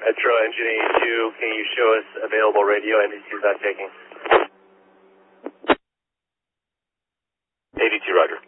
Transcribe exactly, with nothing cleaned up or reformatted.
Metro Engine eighty-two, can you show us available radio N B C is not taking? eighty-two, roger.